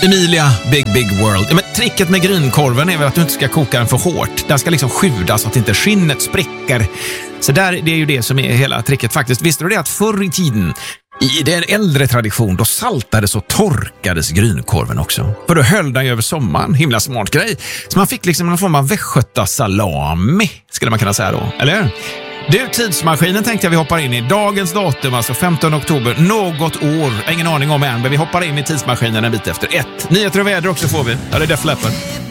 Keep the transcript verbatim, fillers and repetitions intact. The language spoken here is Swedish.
Emilia, Big Big World. Ja, men tricket med grynkorven är väl att du inte ska koka den för hårt. Den ska liksom sjudas så att inte skinnet spricker. Så där, det är ju det som är hela tricket faktiskt. Visste du det att förr i tiden, i den äldre tradition, då saltades och torkades grynkorven också. För då höll den ju över sommaren. Himla smart grej. Så man fick liksom en form av västgöta salami, skulle man kunna säga då. Eller? Du, tidsmaskinen tänkte jag vi hoppar in i. Dagens datum, alltså femtonde oktober. Något år, ingen aning om än, men vi hoppar in i tidsmaskinen en bit efter ett. Nyheter och väder också får vi. Ja, det är Def Leppard.